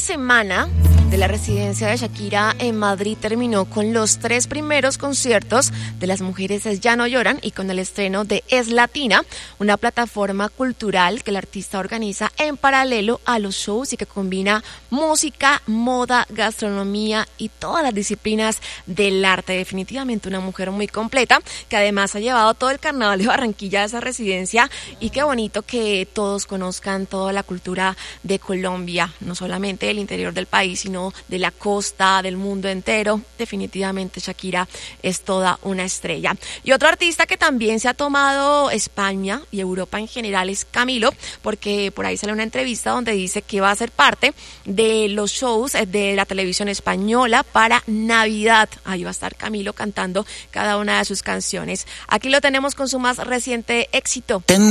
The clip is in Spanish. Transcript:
semana de la residencia de Shakira en Madrid terminó con los 3 primeros conciertos de Las Mujeres Ya No Lloran y con el estreno de Es Latina, una plataforma cultural que el artista organiza en paralelo a los shows y que combina música, moda, gastronomía y todas las disciplinas del arte. Definitivamente una mujer muy completa que además ha llevado todo el carnaval de Barranquilla a esa residencia, y qué bonito que todos conozcan toda la cultura de Colombia, no solamente del interior del país, sino de la costa, del mundo entero. Definitivamente Shakira es toda una estrella. Y otro artista que también se ha tomado España y Europa en general es Camilo, porque por ahí sale una entrevista donde dice que va a ser parte de los shows de la televisión española para Navidad. Ahí va a estar Camilo cantando cada una de sus canciones. Aquí lo tenemos con su más reciente éxito.